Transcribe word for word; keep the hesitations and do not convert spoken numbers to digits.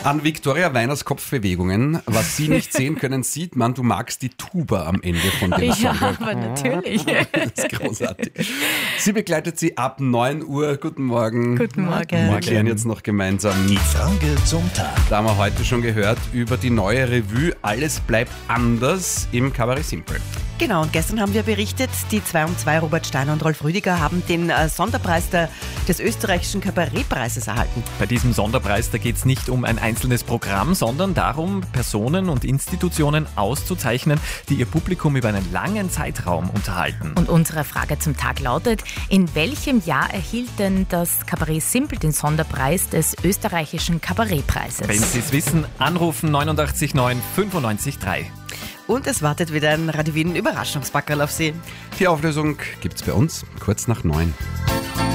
An Viktoria Weiners Kopfbewegungen, was Sie nicht sehen können, sieht man, du magst die Tuba am Ende von dem Ja, Song. aber natürlich. Das ist großartig. Sie begleitet Sie ab neun Uhr. Guten Morgen. Guten Morgen. Wir klären jetzt noch gemeinsam. Die Frage zum Tag. Da haben wir heute schon gehört über die neue Revue Alles bleibt anders im Cabaret Simple. Genau, und gestern haben wir berichtet, die zwei und zwei Robert Steiner und Rolf Rüdiger haben den äh, Sonderpreis der, des österreichischen Kabarettpreises erhalten. Bei diesem Sonderpreis, da geht es nicht um ein einzelnes Programm, sondern darum, Personen und Institutionen auszuzeichnen, die ihr Publikum über einen langen Zeitraum unterhalten. Und unsere Frage zum Tag lautet, in welchem Jahr erhielt denn das Cabaret Simple den Sonderpreis des österreichischen Kabarettpreises? Wenn Sie es wissen, anrufen neunundachtzig neun fünfundneunzig drei. Und es wartet wieder ein Radio Wien Überraschungspackerl auf Sie. Die Auflösung gibt's bei uns kurz nach neun.